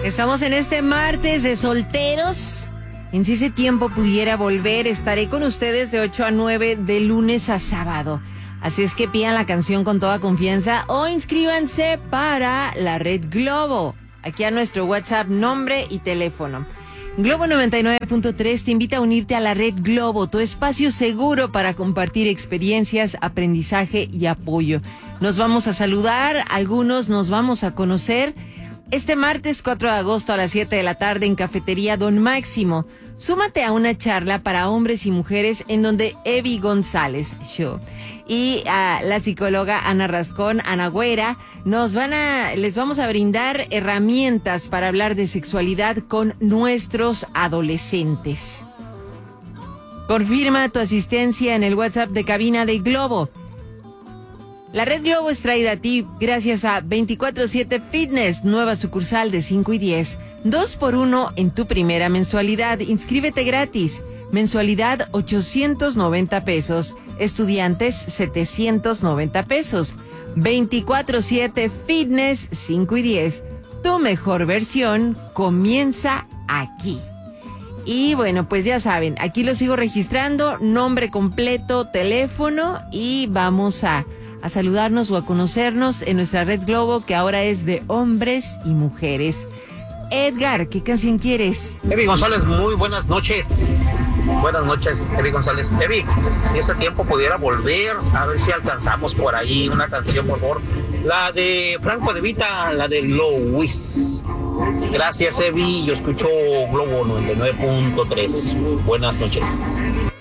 Estamos en este martes de solteros. En si ese tiempo pudiera volver, estaré con ustedes de 8 a 9 de lunes a sábado. Así es que pidan la canción con toda confianza o inscríbanse para la Red Globo. Aquí a nuestro WhatsApp, nombre y teléfono. Globo 99.3 te invita a unirte a la Red Globo, tu espacio seguro para compartir experiencias, aprendizaje y apoyo. Nos vamos a saludar, algunos nos vamos a conocer. Este martes 4 de agosto a las 7 de la tarde en Cafetería Don Máximo. Súmate a una charla para hombres y mujeres en donde Evi González Show y la psicóloga Ana Rascón, Ana Güera, les vamos a brindar herramientas para hablar de sexualidad con nuestros adolescentes. Confirma tu asistencia en el WhatsApp de cabina de Globo. La Red Globo es traída a ti gracias a 24/7 Fitness, nueva sucursal de 5 y 10. 2x1 en tu primera mensualidad. Inscríbete gratis. Mensualidad 890 pesos. Estudiantes 790 pesos. 24/7 Fitness 5 y 10. Tu mejor versión comienza aquí. Y bueno, pues ya saben, aquí lo sigo registrando, nombre completo, teléfono y vamos a saludarnos o a conocernos en nuestra Red Globo, que ahora es de hombres y mujeres. Edgar, ¿qué canción quieres? Evi González, muy buenas noches. Buenas noches, Evi González. Evi, si ese tiempo pudiera volver, a ver si alcanzamos por ahí una canción, por favor. La de Franco De Vita, la de Louis. Gracias, Evi. Yo escucho Globo 99.3. Buenas noches.